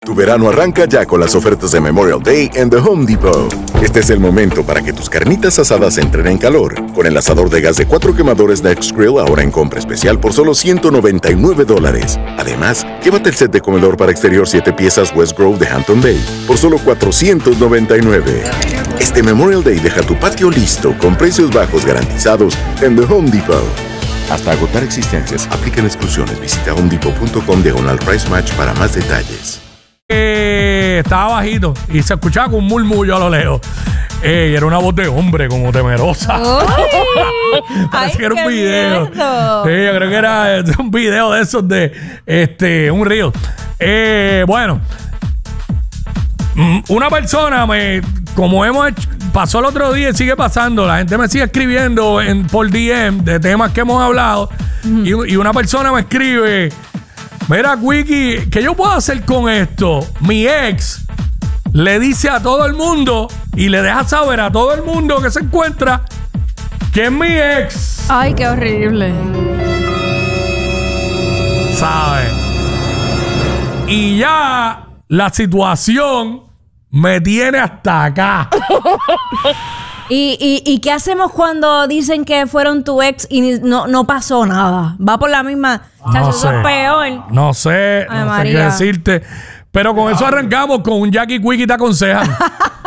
Tu verano arranca ya con las ofertas de Memorial Day en The Home Depot. Este es el momento para que tus carnitas asadas entren en calor. Con el asador de gas de 4 quemadores Nexgrill ahora en compra especial por solo $199. Además, llévate el set de comedor para exterior 7 piezas West Grove de Hampton Bay por solo $499. Este Memorial Day deja tu patio listo con precios bajos garantizados en The Home Depot. Hasta agotar existencias, aplican exclusiones. Visita homedepot.com/price match para más detalles. Estaba bajito y se escuchaba con un murmullo a lo lejos. Era una voz de hombre como temerosa. Parece que era un video. Yo creo que era un video de esos de un río. Bueno, una persona como hemos hecho, pasó el otro día y sigue pasando. La gente me sigue escribiendo por DM de temas que hemos hablado. Y una persona me escribe: mira, Wiki, ¿qué yo puedo hacer con esto? Mi ex le dice a todo el mundo y le deja saber a todo el mundo que se encuentra que es mi ex. Ay, qué horrible. ¿Sabes? Y ya la situación me tiene hasta acá. ¿Y qué hacemos cuando dicen que fueron tu ex y no pasó nada? Va por la misma. No eso sé. es peor. No sé, Ay, no sé qué decirte. Pero con eso arrancamos con un Jackie Quickie te aconsejan.